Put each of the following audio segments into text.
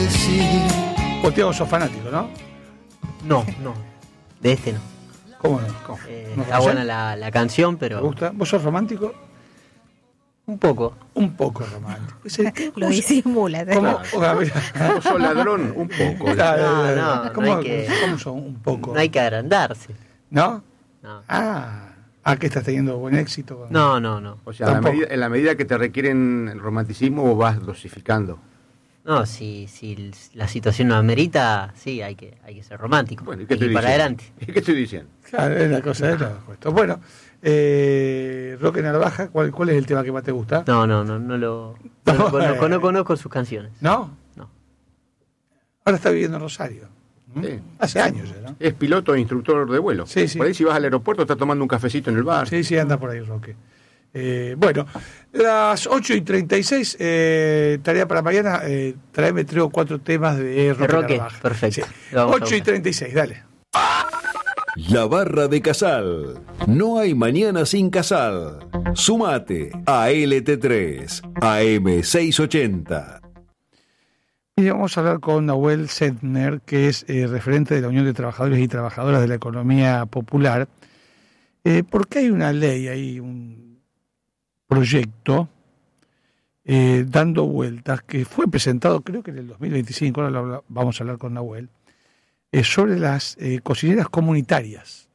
decir. Tiago, sos fanático, ¿no? No, de este no. ¿Cómo no? ¿Cómo? ¿No Está buena la canción, pero... ¿Te gusta? ¿Vos sos romántico? Un poco. Un poco romántico. Lo disimula. ¿Cómo? Vos sos ladrón, un poco. No ¿Cómo, hay que... ¿Cómo son un poco? No hay que agrandarse. ¿No? No. Que estás teniendo buen éxito. No. O sea, en la medida que te requieren el romanticismo, vos vas dosificando. No, si la situación no amerita, sí, hay que ser romántico. Bueno, hay que ir para adelante. ¿Y qué estoy diciendo? Claro, es la cosa de esto. Bueno, Roque Narvaja, ¿cuál es el tema que más te gusta? No conozco sus canciones. ¿No? No. Ahora está viviendo en Rosario. Sí. Hace años ya, ¿no? Es piloto e instructor de vuelo. Sí. Por ahí si vas al aeropuerto está tomando un cafecito en el bar. Sí, anda por ahí, Roque. Bueno, las 8:36, tarea para mañana, tráeme 3 o 4 temas de Roque Narvaja. Perfecto. Sí. 8:36, dale. La Barra de Casal. No hay mañana sin Casal. Sumate a LT3, AM680. Y vamos a hablar con Nahuel Sentner, que es referente de la Unión de Trabajadores y Trabajadoras de la Economía Popular, porque hay una ley, hay un proyecto dando vueltas que fue presentado creo que en el 2025, ahora vamos a hablar con Nahuel, sobre las cocineras comunitarias.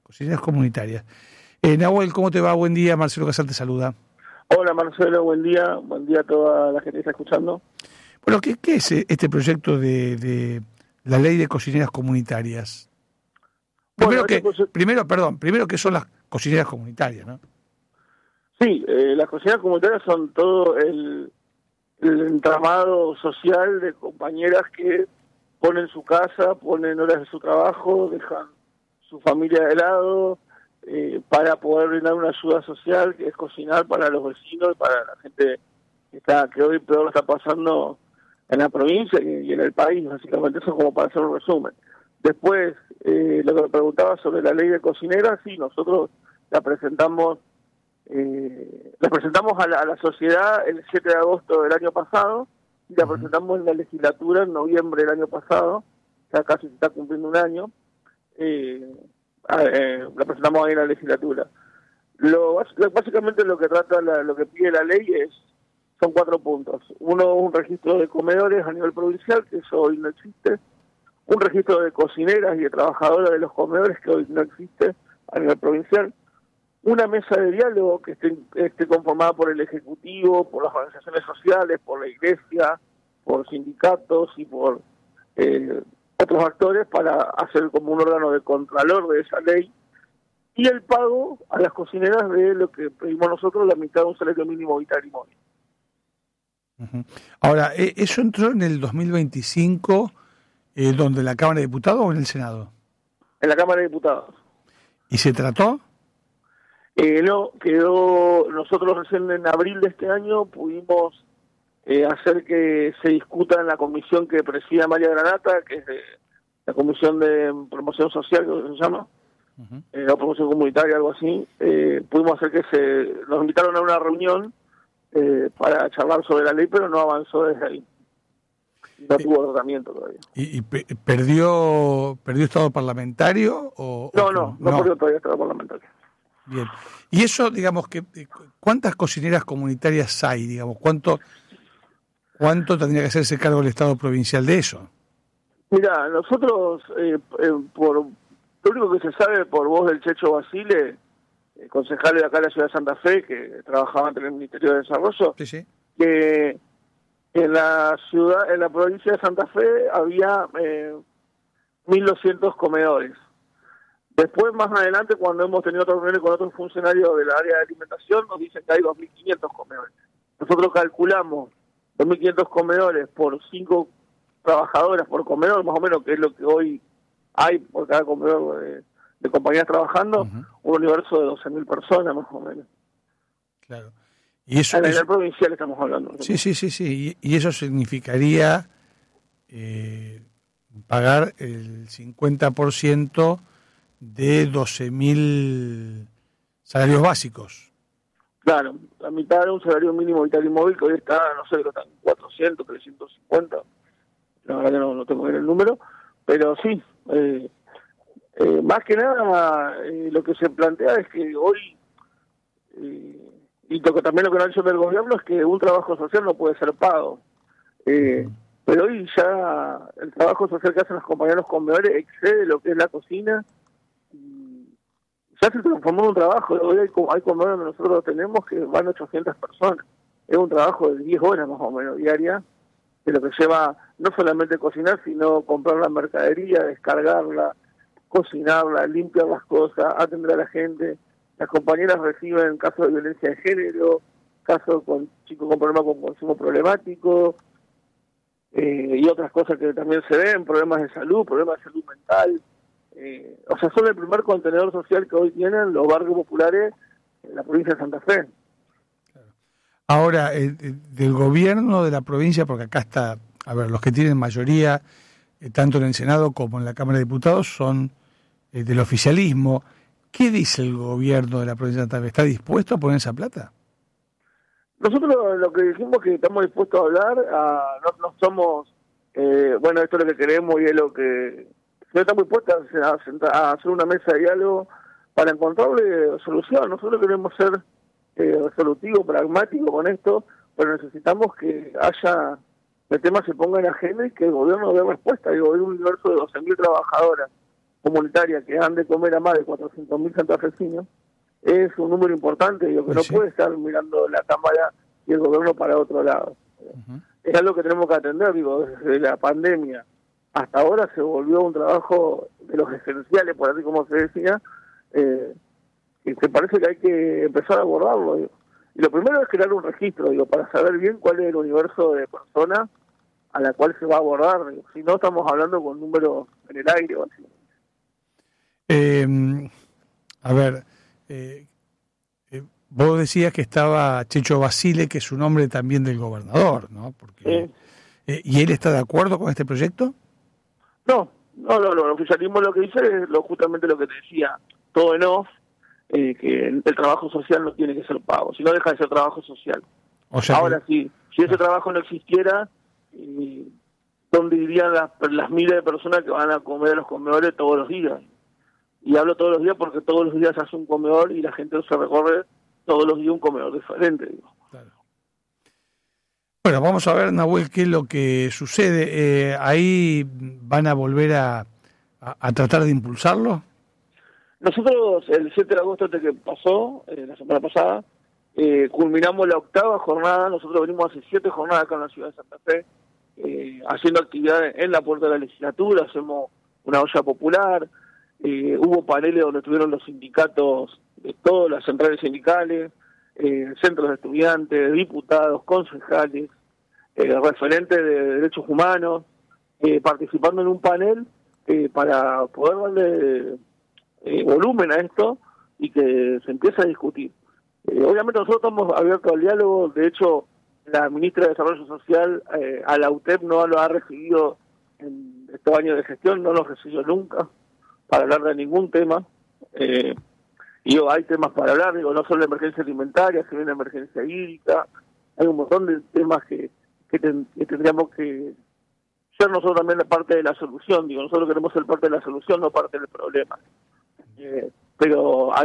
Nahuel, ¿cómo te va? Buen día, Marcelo Casal te saluda. Hola Marcelo, buen día a toda la gente que está escuchando. Bueno, ¿qué es este proyecto de la ley de cocineras comunitarias? Primero, primero, ¿qué son las cocineras comunitarias, no? Sí, las cocineras comunitarias son todo el entramado social de compañeras que ponen su casa, ponen horas de su trabajo, dejan su familia de lado para poder brindar una ayuda social, que es cocinar para los vecinos y para la gente que hoy peor lo está pasando en la provincia y en el país, básicamente. Eso como para hacer un resumen. Después, lo que me preguntaba sobre la ley de cocineras, sí, nosotros la presentamos a la sociedad el 7 de agosto del año pasado y la presentamos en la legislatura en noviembre del año pasado, ya casi se está cumpliendo un año. La presentamos ahí en la legislatura. Básicamente lo que trata, lo que pide la ley son 4 puntos. Uno, un registro de comedores a nivel provincial, que eso hoy no existe. Un registro de cocineras y de trabajadoras de los comedores, que hoy no existe a nivel provincial. Una mesa de diálogo que esté conformada por el Ejecutivo, por las organizaciones sociales, por la Iglesia, por sindicatos y por otros actores para hacer como un órgano de contralor de esa ley. Y el pago a las cocineras de lo que pedimos nosotros, la mitad de un salario mínimo vital y móvil. Ahora, ¿eso entró en el 2025, donde en la Cámara de Diputados o en el Senado? En la Cámara de Diputados. ¿Y se trató? No, quedó. Nosotros recién en abril de este año pudimos hacer que se discuta en la comisión que presida María Granata, que es la Comisión de Promoción Social, que se llama, la promoción comunitaria, algo así. Pudimos hacer que nos invitaron a una reunión para charlar sobre la ley, pero no avanzó desde ahí. No tuvo tratamiento todavía. ¿Y perdió estado parlamentario? No perdió todavía estado parlamentario. Bien. Y eso, digamos, ¿cuántas cocineras comunitarias hay? Digamos, ¿cuánto tendría que hacerse cargo el Estado provincial de eso? Mira, nosotros, lo único que se sabe por voz del Checho Basile, concejal de acá de la ciudad de Santa Fe, que trabajaba en el Ministerio de Desarrollo, sí. Que en la provincia de Santa Fe había 1.200 comedores. Después, más adelante, cuando hemos tenido otras reuniones con otros funcionarios del área de alimentación, nos dicen que hay 2.500 comedores. Nosotros calculamos 2.500 comedores por 5 trabajadoras por comedor, más o menos, que es lo que hoy hay por cada comedor de compañías trabajando, un universo de 12.000 personas, más o menos. Claro. Y eso, a nivel provincial estamos hablando. Sí. Y eso significaría pagar el 50% de 12.000 salarios básicos. Claro, la mitad de un salario mínimo vital y móvil que hoy está, no sé, está en 400, 350. verdad que no tengo bien el número, pero sí, más que nada lo que se plantea es que hoy, y también lo que no ha hecho el gobierno es que un trabajo social no puede ser pago. Pero hoy ya el trabajo social que hacen los compañeros comedores excede lo que es la cocina. Ya se transformó en un trabajo. Hoy hay comedores que nosotros tenemos que van 800 personas. Es un trabajo de 10 horas más o menos diaria, de lo que lleva no solamente cocinar, sino comprar la mercadería, descargarla, cocinarla, limpiar las cosas, atender a la gente. Las compañeras reciben casos de violencia de género, casos con chicos con problemas con consumo problemático, y otras cosas que también se ven, problemas de salud mental. O sea, son el primer contenedor social que hoy tienen los barrios populares en la provincia de Santa Fe. Ahora, del gobierno de la provincia, porque acá está, a ver, los que tienen mayoría, tanto en el Senado como en la Cámara de Diputados, son del oficialismo. ¿Qué dice el gobierno de la provincia de Santa Fe? ¿Está dispuesto a poner esa plata? Nosotros lo que dijimos que estamos dispuestos a hablar, no somos, bueno, esto es lo que queremos y es lo que... No estamos dispuestos a hacer una mesa de diálogo para encontrarle solución. Nosotros queremos ser resolutivo, pragmático con esto, pero necesitamos que el tema se ponga en agenda y que el gobierno dé respuesta. Digo, hay un universo de 12.000 trabajadoras comunitarias que han de comer a más de 400.000 santafesinos. Es un número importante, digo, que no puede estar mirando la Cámara y el gobierno para otro lado. Es algo que tenemos que atender, digo, desde la pandemia hasta ahora se volvió un trabajo de los esenciales, por así como se decía, y me parece que hay que empezar a abordarlo, digo. Y lo primero es crear un registro, digo, para saber bien cuál es el universo de personas a la cual se va a abordar, digo. Si no, estamos hablando con números en el aire, básicamente. A ver, vos decías que estaba Checho Basile, que es un hombre también del gobernador, ¿no? Porque, ¿y él está de acuerdo con este proyecto? No, el oficialismo lo que dice es justamente lo que te decía, todo en off, que el trabajo social no tiene que ser pago, si no deja de ser trabajo social. O sea, ahora sí, si ese trabajo no existiera, ¿dónde irían las miles de personas que van a comer a los comedores todos los días? Y hablo todos los días porque todos los días hace un comedor y la gente se recorre todos los días un comedor diferente, digo. Claro. Bueno, vamos a ver, Nahuel, qué es lo que sucede. ¿Ahí van a volver a tratar de impulsarlo? Nosotros, el 7 de agosto que pasó, la semana pasada, culminamos la 8ª jornada. Nosotros venimos hace 7 jornadas acá en la ciudad de Santa Fe, haciendo actividades en la puerta de la legislatura, hacemos una olla popular. Hubo paneles donde estuvieron los sindicatos de todas las centrales sindicales, centros de estudiantes, diputados, concejales, referentes de derechos humanos, participando en un panel para poder darle volumen a esto y que se empiece a discutir. Obviamente nosotros estamos abiertos al diálogo. De hecho, la ministra de Desarrollo Social a la UTEP no lo ha recibido en estos años de gestión, no lo recibió nunca para hablar de ningún tema. Y hay temas para hablar, digo, no solo la emergencia alimentaria, sino la emergencia hídrica. Hay un montón de temas que tendríamos que ser nosotros también la parte de la solución. Digo, nosotros queremos ser parte de la solución, no parte del problema. Pero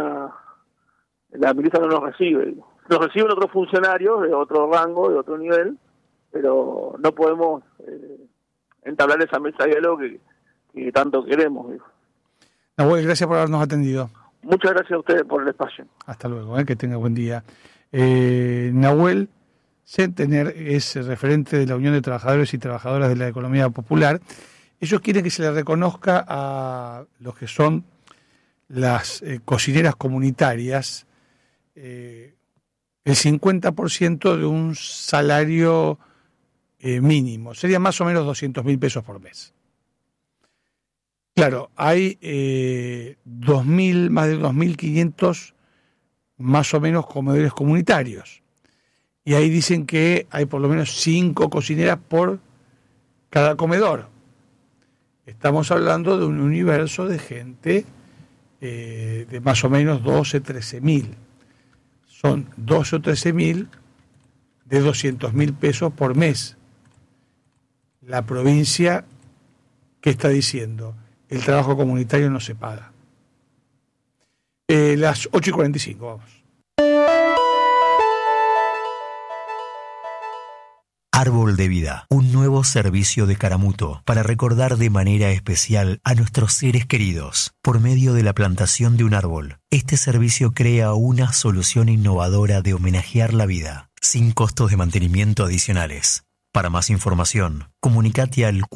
la ministra no nos recibe. Digo. Nos reciben otros funcionarios de otro rango, de otro nivel, pero no podemos entablar esa mesa de diálogo que tanto queremos. Digo. Nahuel, gracias por habernos atendido. Muchas gracias a ustedes por el espacio. Hasta luego, que tenga buen día. Nahuel Centener es referente de la Unión de Trabajadores y Trabajadoras de la Economía Popular. Ellos quieren que se le reconozca a los que son las cocineras comunitarias el 50% de un salario mínimo. Sería más o menos 200.000 pesos por mes. Claro, hay más de 2.500 más o menos comedores comunitarios. Y ahí dicen que hay por lo menos 5 cocineras por cada comedor. Estamos hablando de un universo de gente de más o menos 12, 13.000. Son 12 o 13.000 de 200.000 pesos por mes. la provincia, ¿qué está diciendo? El trabajo comunitario no se paga. Las 8:45, vamos. Árbol de Vida, un nuevo servicio de Caramuto para recordar de manera especial a nuestros seres queridos por medio de la plantación de un árbol. Este servicio crea una solución innovadora de homenajear la vida, sin costos de mantenimiento adicionales. Para más información, comunicate al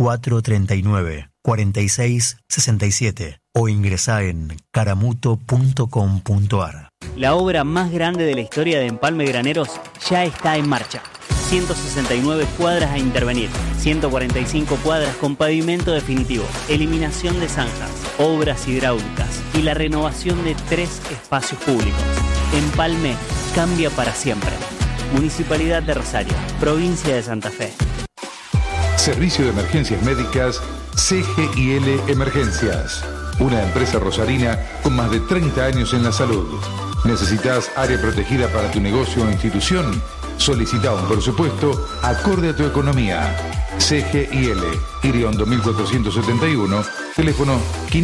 439-4667 o ingresá en caramuto.com.ar. La obra más grande de la historia de Empalme Graneros ya está en marcha. 169 cuadras a intervenir, 145 cuadras con pavimento definitivo, eliminación de zanjas, obras hidráulicas y la renovación de 3 espacios públicos. Empalme cambia para siempre. Municipalidad de Rosario, provincia de Santa Fe. Servicio de Emergencias Médicas CGIL Emergencias. Una empresa rosarina con más de 30 años en la salud. ¿Necesitas área protegida para tu negocio o institución? Solicita un presupuesto acorde a tu economía. CGIL, Iriondo 1471, teléfono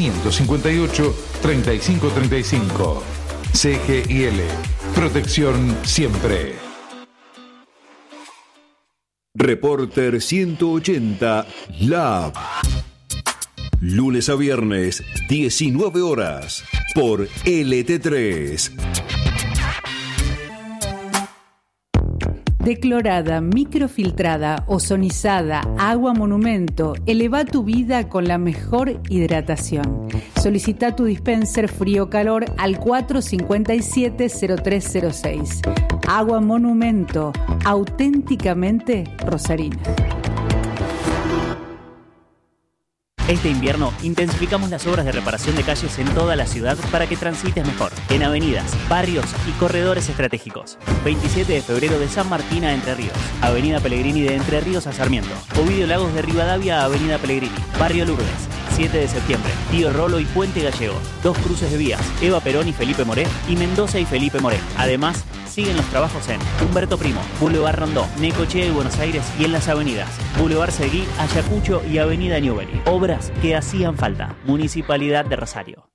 558-3535. CGIL, protección siempre. Reporter 180 Lab. Lunes a viernes, 19 horas, por LT3. Declorada, microfiltrada, ozonizada, agua monumento, eleva tu vida con la mejor hidratación. Solicita tu dispenser frío-calor al 457-0306. Agua monumento, auténticamente rosarina. Este invierno intensificamos las obras de reparación de calles en toda la ciudad para que transites mejor, en avenidas, barrios y corredores estratégicos. 27 de febrero de San Martín a Entre Ríos, Avenida Pellegrini de Entre Ríos a Sarmiento, Ovidio Lagos de Rivadavia a Avenida Pellegrini, Barrio Lourdes, 7 de septiembre, Tío Rolo y Puente Gallego, 2 cruces de vías, Eva Perón y Felipe Moré, y Mendoza y Felipe Moré. Además, siguen los trabajos en Humberto Primo, Boulevard Rondó, Necochea y Buenos Aires y en las avenidas Boulevard Seguí, Ayacucho y Avenida Newbery. Obras que hacían falta. Municipalidad de Rosario.